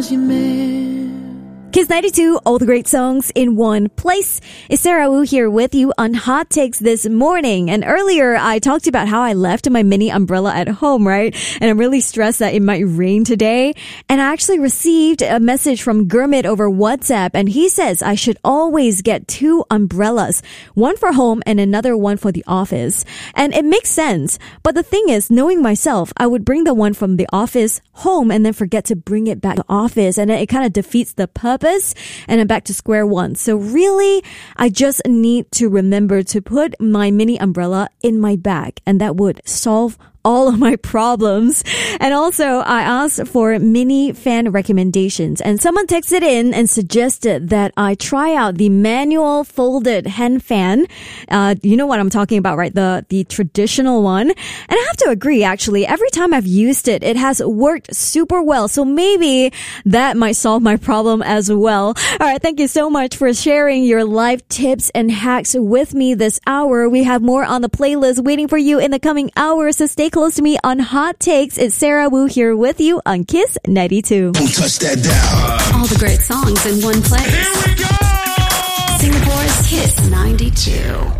Kiss 92, all the great songs in one place. It's Sarah Wu here with you on Hot Takes this morning. And earlier, I talked about how I left my mini umbrella at home, right? And I'm really stressed that it might rain today. And I actually received a message from Gurmit over WhatsApp, and he says I should always get 2 umbrellas, one for home and another one for the office. And it makes sense. But the thing is, knowing myself, I would bring the one from the office home and then forget to bring it back to the office. And then it kind of defeats the purpose. And I'm back to square one. So really, I just need to remember to put my mini umbrella in my bag, and that would solve all of my problems. And also, I asked for mini fan recommendations, and someone texted in and suggested that I try out the manual folded hand fan. You know what I'm talking about, right? The traditional one. And I have to agree, actually, every time I've used it, it has worked super well. So maybe that might solve my problem as well. All right. Thank you so much for sharing your life tips and hacks with me this hour. We have more on the playlist waiting for you in the coming hours. So stay close to me on Hot Takes. It's Sarah Wu here with you on Kiss 92. Don't touch that dial. All the great songs in one place. Here we go! Singapore's Kiss 92.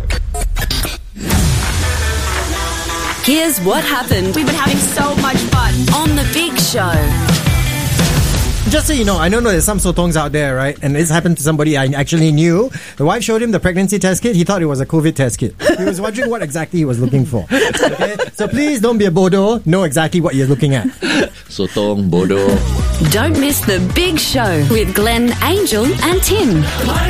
Here's what happened. We've been having so much fun on The Big Show. Just so you know, I know there's some sotongs out there, right? And this happened to somebody I actually knew. The wife showed him the pregnancy test kit. He thought it was a COVID test kit. He was wondering what exactly he was looking for. Okay? So please don't be a bodo. Know exactly what you're looking at. Sotong, bodo. Don't miss The Big Show with Glenn, Angel and Tim.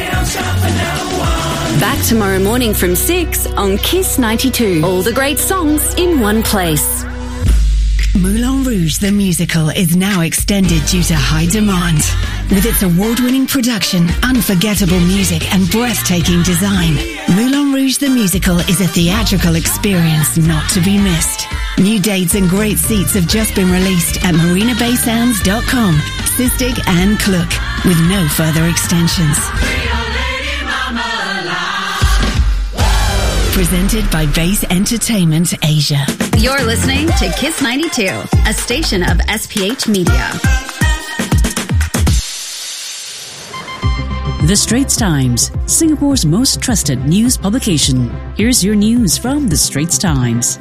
Back tomorrow morning from 6 on Kiss 92. All the great songs in one place. Moulin Rouge the musical is now extended due to high demand. With its award-winning production, unforgettable music and breathtaking design, Moulin Rouge the musical is a theatrical experience not to be missed. New dates and great seats have just been released at marinabaysands.com, Sistig and Klook, with no further extensions. Presented by Base Entertainment Asia. You're listening to Kiss 92, a station of SPH Media. The Straits Times, Singapore's most trusted news publication. Here's your news from The Straits Times.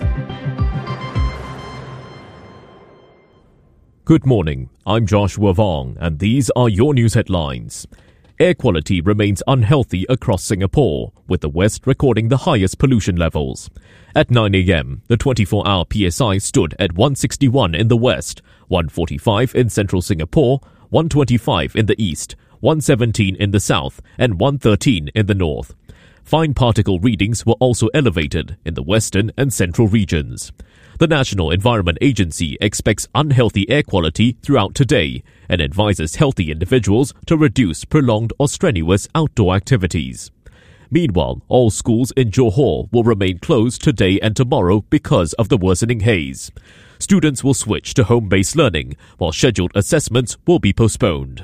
Good morning, I'm Joshua Vong, and these are your news headlines. Air quality remains unhealthy across Singapore, with the West recording the highest pollution levels. At 9 a.m., the 24-hour PSI stood at 161 in the West, 145 in central Singapore, 125 in the East, 117 in the South, and 113 in the North. Fine particle readings were also elevated in the western and central regions. The National Environment Agency expects unhealthy air quality throughout today and advises healthy individuals to reduce prolonged or strenuous outdoor activities. Meanwhile, all schools in Johor will remain closed today and tomorrow because of the worsening haze. Students will switch to home-based learning, while scheduled assessments will be postponed.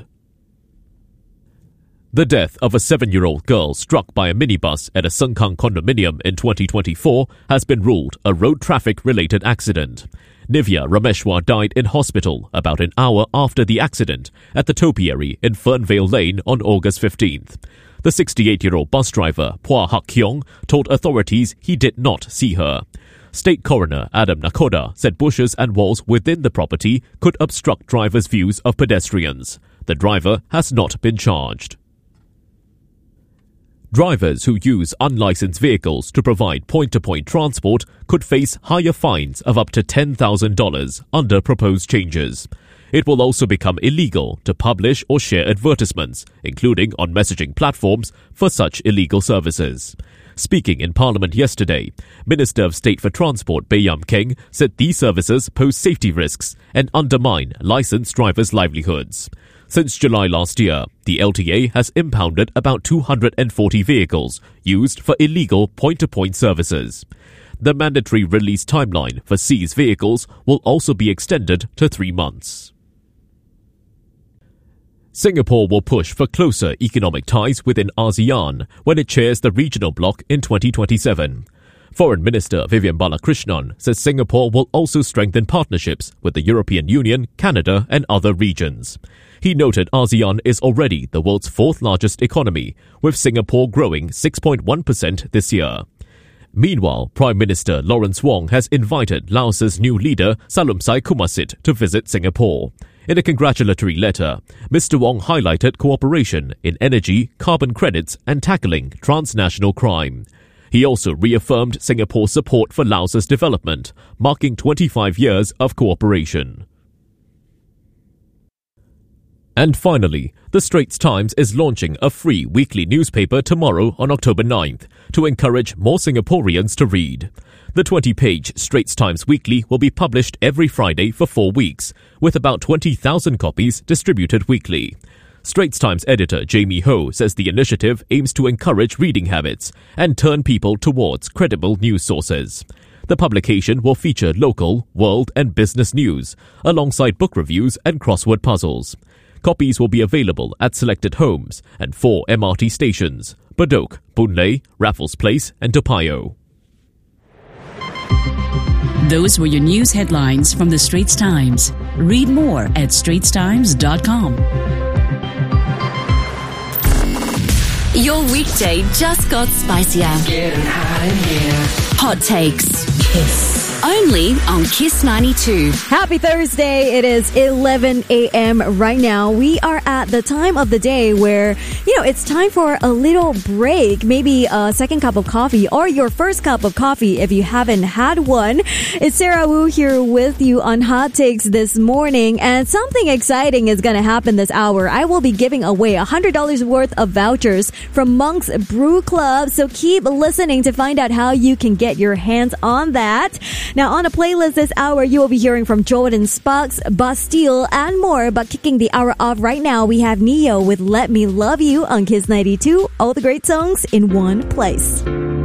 The death of a 7-year-old girl struck by a minibus at a Sengkang condominium in 2024 has been ruled a road traffic-related accident. Nivya Rameshwar died in hospital about an hour after the accident at the topiary in Fernvale Lane on August 15th. The 68-year-old bus driver, Phua Hak Kiong, told authorities he did not see her. State Coroner Adam Nakhoda said bushes and walls within the property could obstruct drivers' views of pedestrians. The driver has not been charged. Drivers who use unlicensed vehicles to provide point-to-point transport could face higher fines of up to $10,000 under proposed changes. It will also become illegal to publish or share advertisements, including on messaging platforms, for such illegal services. Speaking in Parliament yesterday, Minister of State for Transport Baey Yam Keng said these services pose safety risks and undermine licensed drivers' livelihoods. Since July last year, the LTA has impounded about 240 vehicles used for illegal point-to-point services. The mandatory release timeline for seized vehicles will also be extended to 3 months. Singapore will push for closer economic ties within ASEAN when it chairs the regional bloc in 2027. Foreign Minister Vivian Balakrishnan says Singapore will also strengthen partnerships with the European Union, Canada and other regions. He noted ASEAN is already the world's fourth largest economy, with Singapore growing 6.1% this year. Meanwhile, Prime Minister Lawrence Wong has invited Laos's new leader Salumsai Kumasit to visit Singapore. In a congratulatory letter, Mr. Wong highlighted cooperation in energy, carbon credits and tackling transnational crime. He also reaffirmed Singapore's support for Laos's development, marking 25 years of cooperation. And finally, the Straits Times is launching a free weekly newspaper tomorrow on October 9th to encourage more Singaporeans to read. The 20-page Straits Times Weekly will be published every Friday for 4 weeks, with about 20,000 copies distributed weekly. Straits Times editor Jamie Ho says the initiative aims to encourage reading habits and turn people towards credible news sources. The publication will feature local, world and business news, alongside book reviews and crossword puzzles. Copies will be available at selected homes and 4 MRT stations: Bedok, Boon Lay, Raffles Place and Toa Payoh. Those were your news headlines from the Straits Times. Read more at straitstimes.com. Your weekday just got spicier. Getting hot in here. Hot Takes. Kiss. Only on Kiss 92. Happy Thursday. It is 11 a.m. right now. We are at the time of the day where, it's time for a little break. Maybe a second cup of coffee or your first cup of coffee if you haven't had one. It's Sarah Wu here with you on Hot Takes this morning. And something exciting is going to happen this hour. I will be giving away $100 worth of vouchers from Monk's Brew Club. So keep listening to find out how you can get your hands on that. Now, on a playlist this hour, you will be hearing from Jordan Sparks, Bastille, and more. But kicking the hour off right now, we have Neo with Let Me Love You on Kiss 92. All the great songs in one place.